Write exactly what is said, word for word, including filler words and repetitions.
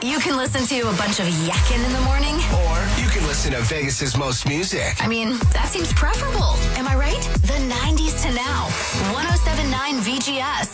You can listen to a bunch of yakking in the morning. Or you can listen to Vegas's most music. I mean, that seems preferable. Am I right? The nineties to now. one oh seven point nine V G S.